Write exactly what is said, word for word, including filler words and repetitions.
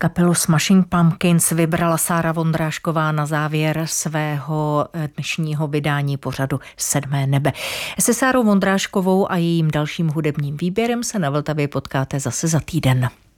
Kapelu Smashing Pumpkins vybrala Sára Vondrášková na závěr svého dnešního vydání pořadu Sedmé nebe. Se Sárou Vondráškovou a jejím dalším hudebním výběrem se na Vltavě potkáte zase za týden.